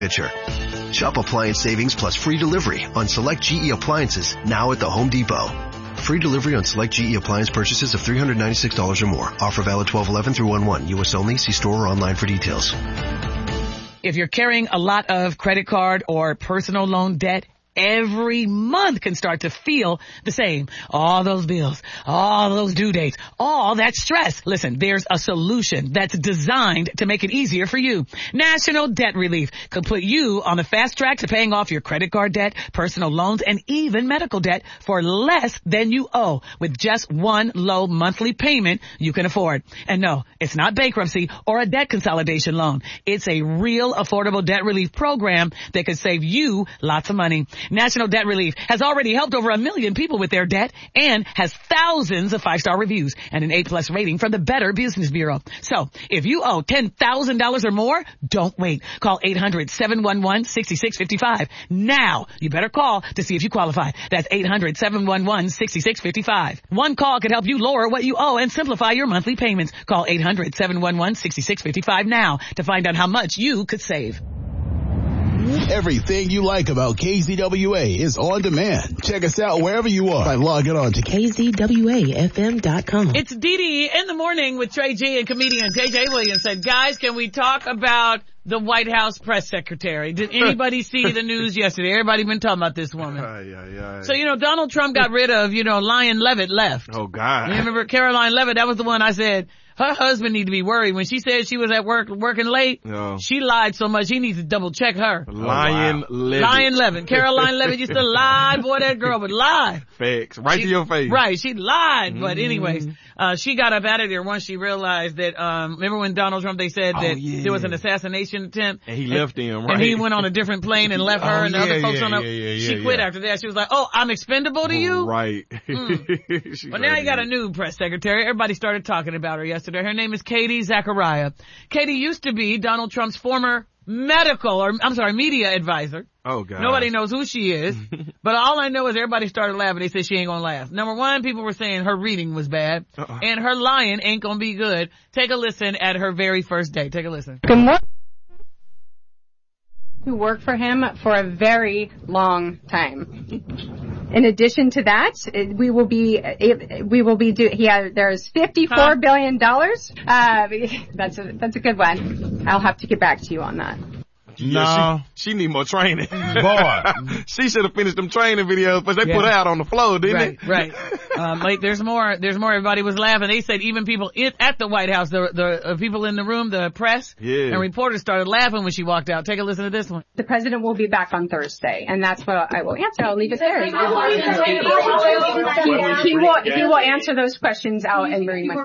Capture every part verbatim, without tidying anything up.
Picture. Shop appliance savings plus free delivery on select G E appliances now at the Home Depot. Free delivery on select G E appliance purchases of three hundred ninety-six dollars or more. Offer valid twelve eleven through one one. U S only. See store or online for details. If you're carrying a lot of credit card or personal loan debt, every month can start to feel the same. All those bills, all those due dates, all that stress. Listen, there's a solution that's designed to make it easier for you. National Debt Relief could put you on the fast track to paying off your credit card debt, personal loans, and even medical debt for less than you owe with just one low monthly payment you can afford. And no, it's not bankruptcy or a debt consolidation loan. It's a real affordable debt relief program that could save you lots of money. National Debt Relief has already helped over a million people with their debt and has thousands of five-star reviews and an A plus rating from the Better Business Bureau. So if you owe ten thousand dollars or more, don't wait. Call eight hundred, seven one one, six six five five. Now, you better call to see if you qualify. That's eight hundred, seven one one, six six five five. One call could help you lower what you owe and simplify your monthly payments. Call eight hundred, seven one one, six six five five now to find out how much you could save. Everything you like about K Z W A is on demand. Check us out wherever you are by logging on to K Z W A F M dot com. It's Dee Dee in the morning with Trey G and comedian J J Williams. Said, guys, can we talk about the White House press secretary? Did anybody see the news yesterday? Everybody been talking about this woman. Uh, yeah, yeah. So, you know, Donald Trump got rid of, you know, Lion Levitt left. Oh, God. You remember Caroline Levitt? That was the one I said, her husband need to be worried. When she said she was at work working late, no. she lied so much he needs to double check her. Lion oh, wow. Levitt. Lion Levitt. Caroline Levitt used to lie. Boy, that girl would lie. Facts. Right she, to your face. Right. She lied. Mm-hmm. But anyways, uh, she got up out of there once she realized that, um, remember when Donald Trump, they said oh, that yeah. there was an assassination attempt. And he and, left him, right? And he went on a different plane and left her oh, and the yeah, other folks yeah, on the, yeah, yeah, yeah, she quit yeah. after that. She was like, oh, I'm expendable to you? Right. Mm. Well, now you got a new press secretary. Everybody started talking about her yesterday. Her name is Katie Zachariah. Katie used to be Donald Trump's former medical, or I'm sorry, media advisor. Oh, God. Nobody knows who she is. But all I know is everybody started laughing. They said she ain't gonna laugh. Number one, people were saying her reading was bad. Uh-uh. And her lying ain't gonna be good. Take a listen at her very first day. Take a listen. Good morning. Who worked for him for a very long time. In addition to that, we will be we will be do. He has, there's fifty-four huh? billion dollars. Uh, that's a that's a good one. I'll have to get back to you on that. No, Yeah, she, she need more training. Boy. She should have finished them training videos, but they yeah. put her out on the floor, didn't right, they? Right, right. Um, like, there's more, there's more. Everybody was laughing. They said even people in, at the White House, the, the uh, people in the room, the press yeah. and reporters started laughing when she walked out. Take a listen to this one. The president will be back on Thursday, and that's what I will answer. I'll leave it there. He, he will, he will answer those questions out and bring my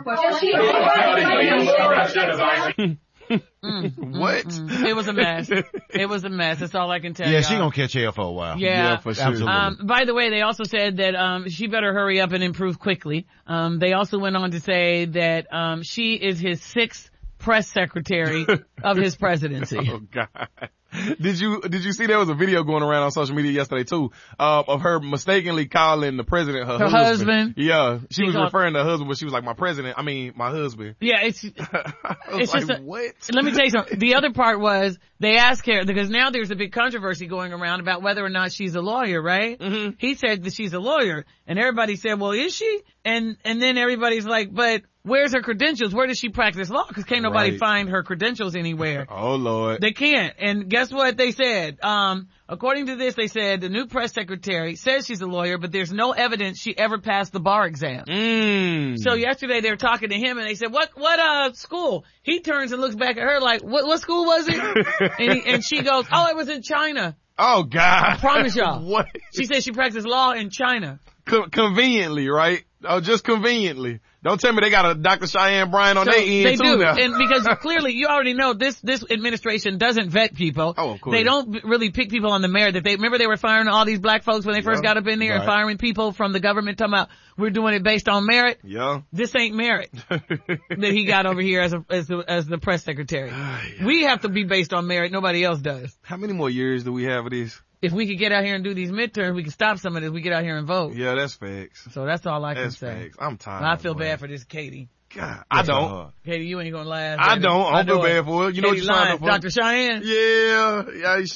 Mm, what? Mm, mm. It was a mess. It was a mess. That's all I can tell you. Yeah, she gonna catch hell for a while. Yeah, yeah for sure. Absolutely. Um, by the way, they also said that um she better hurry up and improve quickly. Um, they also went on to say that um she is his sixth press secretary of his presidency. Oh, God. Did you, did you see there was a video going around on social media yesterday too, uh, of her mistakenly calling the president her, her husband. husband? Yeah. She, she was called, referring to her husband, but she was like, my president, I mean, my husband. Yeah, it's, it's it's like, just a, what? Let me tell you something. The other part was they asked her, because now there's a big controversy going around about whether or not she's a lawyer, right? Mm-hmm. He said that she's a lawyer, and everybody said, well, is she? And, and then everybody's like, but where's her credentials? Where does she practice law? Because can't nobody right. find her credentials anywhere. Oh, Lord. They can't. And guess what they said? Um, according to this, they said the new press secretary says she's a lawyer, but there's no evidence she ever passed the bar exam. Mm. So yesterday they were talking to him and they said, what, what, uh, school? He turns and looks back at her like, what, what school was it? and, he, and she goes, oh, it was in China. Oh, God. I promise y'all. What? She said she practiced law in China. Co- conveniently, right? Oh, just conveniently. Don't tell me they got a Doctor Cheyenne Bryan on so their end they too do. now. And because clearly you already know this, this administration doesn't vet people. Oh, of course. They don't really pick people on the merit that they, remember they were firing all these black folks when they first yeah, got up in there right. and firing people from the government talking about we're doing it based on merit. Yeah. This ain't merit that he got over here as a, as the, as the press secretary. yeah. We have to be based on merit. Nobody else does. How many more years do we have of this? If we could get out here and do these midterms, we could stop some of this. We get out here and vote. Yeah, that's facts. So that's all I that's can say. Facts. I'm tired. I feel boy. bad for this Katie. God, I don't. Katie, you ain't gonna laugh. I baby. don't. I don't feel bad for her. You know what Katie you signed lying. up for? Doctor Cheyenne? Yeah. Yeah.